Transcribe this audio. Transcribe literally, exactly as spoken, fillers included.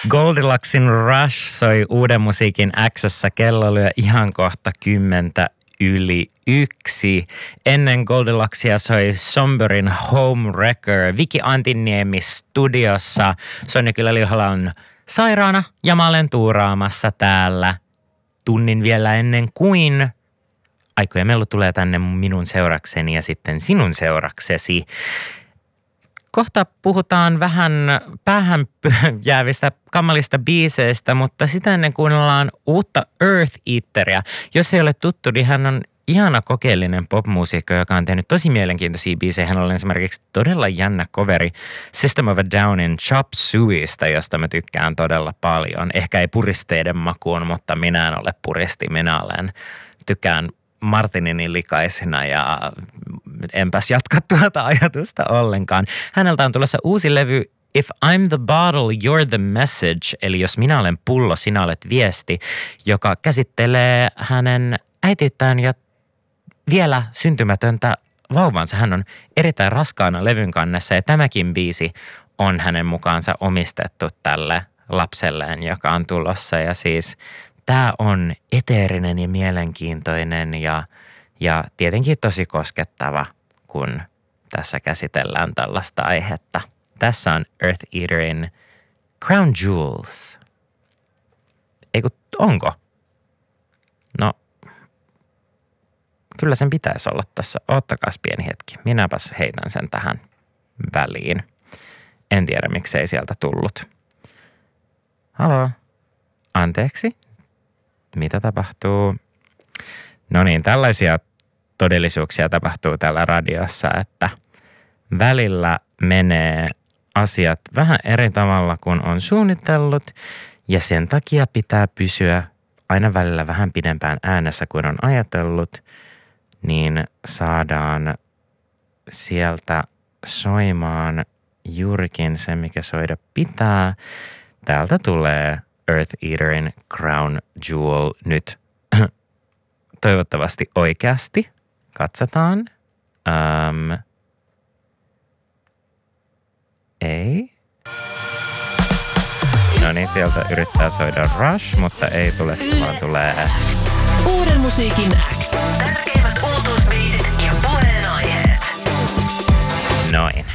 Goldilocksin Rush soi uuden musiikin X:ssä. Kello lyö ihan kohta kymmentä yli yksi. Ennen Goldilocksia soi Somberin Homewrecker. Viki Antiniemi studiossa. Sonja Kylä-Liuhala on sairaana ja mä olen tuuraamassa täällä tunnin vielä ennen kuin Aiko ja Mellu tulee tänne minun seurakseni ja sitten sinun seuraksesi. Kohta puhutaan vähän päähän jäävistä kammalista biiseistä, mutta sitä ennen kuunnellaan uutta Earth Eateria. Jos ei ole tuttu, niin hän on ihana kokeellinen popmuusikko, joka on tehnyt tosi mielenkiintoisia biisejä. Hän on esimerkiksi todella jännä coveri System of a Downin Chop Sueystä, josta mä tykkään todella paljon. Ehkä ei puristeiden makuun, mutta minä en ole puristi, minä olen. Tykkään Martininin likaisena ja enpäs jatka tuota ajatusta ollenkaan. Häneltä on tulossa uusi levy If I'm the bottle, you're the message, eli jos minä olen pullo, sinä olet viesti, joka käsittelee hänen äitiyttään ja vielä syntymätöntä vauvansa. Hän on erittäin raskaana levyn kannessa ja tämäkin biisi on hänen mukaansa omistettu tälle lapselleen, joka on tulossa. Ja siis tämä on eteerinen ja mielenkiintoinen ja, ja tietenkin tosi koskettava, kun tässä käsitellään tällaista aihetta. Tässä on Earth Eaterin Crown Jewels. Eiku, onko? No, kyllä sen pitäisi olla tässä. Oottakaas pieni hetki. Minäpäs heitän sen tähän väliin. En tiedä, miksei sieltä tullut. Halo? Anteeksi? Mitä tapahtuu? No niin, tällaisia todellisuuksia tapahtuu täällä radiossa, että välillä menee asiat vähän eri tavalla kuin on suunnitellut ja sen takia pitää pysyä aina välillä vähän pidempään äänessä kuin on ajatellut, niin saadaan sieltä soimaan juurikin se, mikä soida pitää. Täältä tulee Earth Eaterin Crown Jewel nyt toivottavasti oikeasti. Katsotaan. Um, ei. No niin, sieltä yrittää soida Rush, mutta ei tule, se vaan tulee Uuden musiikin X. Tärkeimmät uutuusbiisit ja puheenaiheet. Noin.